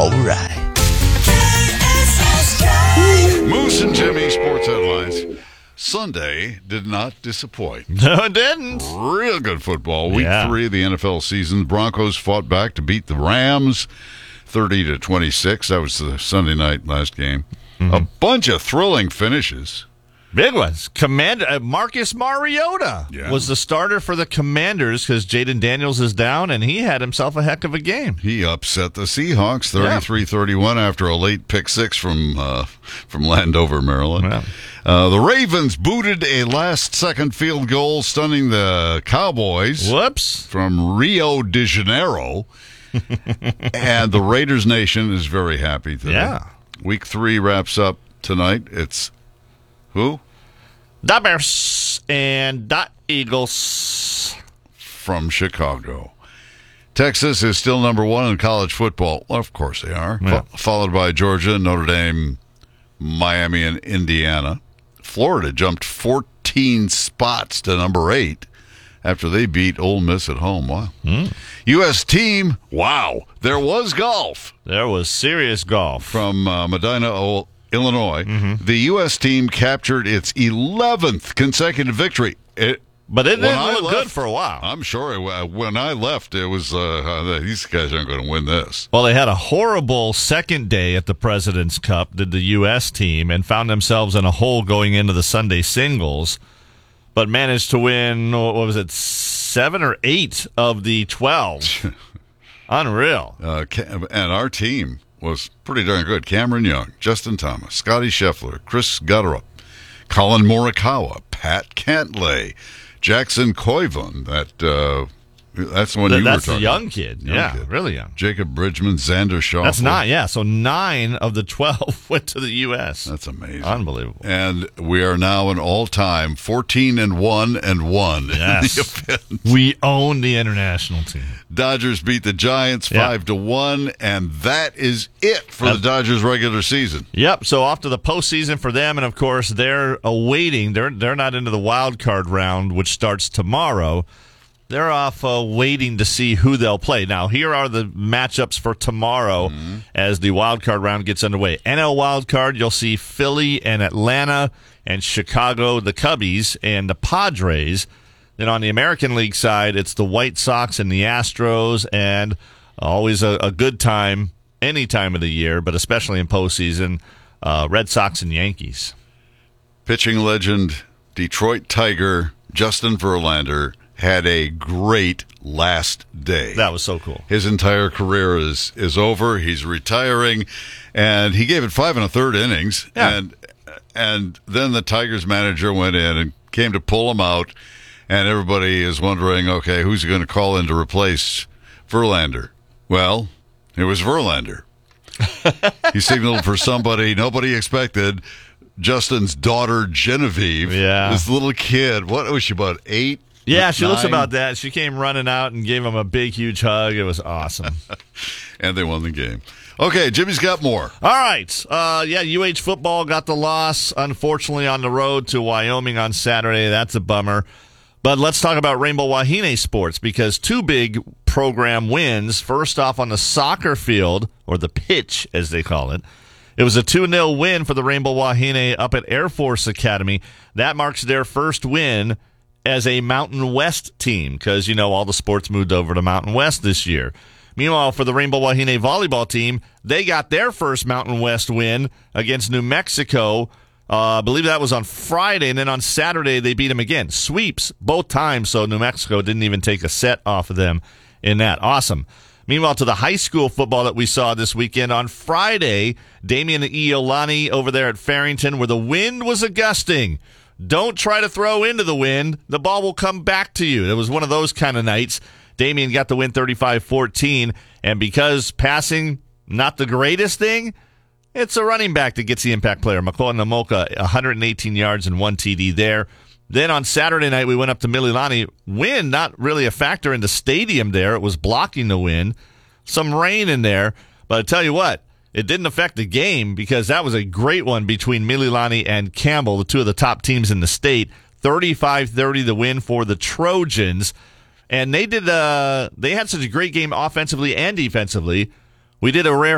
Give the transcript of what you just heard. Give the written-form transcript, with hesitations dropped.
All right. Moose and Jimmy sports headlines. Sunday did not disappoint. No, it didn't. Real good football. Week 3 of the NFL season. Broncos fought back to beat the Rams 30-26. That was the Sunday night last game. Mm-hmm. A bunch of thrilling finishes. Big ones. Marcus Mariota was the starter for the Commanders because Jaden Daniels is down, and he had himself a heck of a game. He upset the Seahawks 33-31 after a late pick six from Landover, Maryland. Yeah. The Ravens booted a last-second field goal, stunning the Cowboys. Whoops. From Rio de Janeiro. And the Raiders Nation is very happy today. Yeah. Week 3 wraps up tonight. It's who? The Bears and the Eagles. From Chicago. Texas is still number 1 in college football. Well, of course they are. Yeah. Followed by Georgia, Notre Dame, Miami, and Indiana. Florida jumped 14 spots to number 8 after they beat Ole Miss at home. Wow. U.S. team, wow. There was golf. There was serious golf. From Medina, Illinois. Mm-hmm. The U.S. team captured its 11th consecutive victory. But it didn't look good for a while. I'm sure when I left, it was, these guys aren't going to win this. Well, they had a horrible second day at the President's Cup, did the U.S. team, and found themselves in a hole going into the Sunday singles, but managed to win, 7 or 8 of the 12. Unreal. And our team was pretty darn good. Cameron Young, Justin Thomas, Scotty Scheffler, Chris Gutterup, Colin Morikawa, Pat Cantlay, Jackson Koivu, that's the one you were talking about. That's the young kid. Kid. Really young. Jacob Bridgman, Xander Schauffele. That's 9, so 9 of the 12 went to the U.S. That's amazing. Unbelievable. And we are now an all-time 14-1-1. Yes. We own the international team. Dodgers beat the Giants 5-1, and that is it for the Dodgers regular season. Yep, so off to the postseason for them, and of course they're awaiting. They're not into the wild card round, which starts tomorrow. They're off waiting to see who they'll play. Now, here are the matchups for tomorrow as the wild card round gets underway. NL wild card, you'll see Philly and Atlanta and Chicago, the Cubbies, and the Padres. Then on the American League side, it's the White Sox and the Astros, and always a good time any time of the year, but especially in postseason, Red Sox and Yankees. Pitching legend, Detroit Tiger, Justin Verlander, had a great last day. That was so cool. His entire career is over. He's retiring, and he gave it 5 1/3 innings. Yeah. And then the Tigers manager went in and came to pull him out, and everybody is wondering, okay, who's going to call in to replace Verlander? Well, it was Verlander. He signaled for somebody nobody expected. Justin's daughter, Genevieve. Yeah. This little kid. What was she, about 8? Yeah, she 9? looks about that. She came running out and gave him a big, huge hug. It was awesome. And they won the game. Okay, Jimmy's got more. All right. UH football got the loss, unfortunately, on the road to Wyoming on Saturday. That's a bummer. But let's talk about Rainbow Wahine sports because 2 big program wins. First off, on the soccer field, or the pitch, as they call it. It was a 2-0 win for the Rainbow Wahine up at Air Force Academy. That marks their first win as a Mountain West team because, all the sports moved over to Mountain West this year. Meanwhile, for the Rainbow Wahine volleyball team, they got their first Mountain West win against New Mexico. I believe that was on Friday, and then on Saturday they beat them again. Sweeps both times, so New Mexico didn't even take a set off of them in that. Awesome. Meanwhile, to the high school football that we saw this weekend, on Friday, Damian Iolani over there at Farrington, where the wind was a gusting. Don't try to throw into the wind. The ball will come back to you. It was one of those kind of nights. Damian got the win 35-14, and because passing, not the greatest thing, it's a running back that gets the impact player. Makoa Namoka, 118 yards and 1 TD there. Then on Saturday night, we went up to Mililani. Wind, not really a factor in the stadium there. It was blocking the wind. Some rain in there. But I tell you what, it didn't affect the game because that was a great one between Mililani and Campbell, the 2 of the top teams in the state. 35-30 the win for the Trojans. And they had such a great game offensively and defensively. We did a rare